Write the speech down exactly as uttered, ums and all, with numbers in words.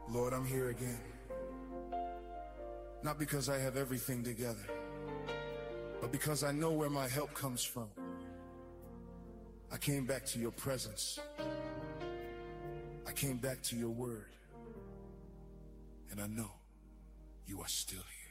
Lord, I'm here again. Not because I have everything together, but because I know where my help comes from. I came back to your presence. I came back to your word. And I know you are still here.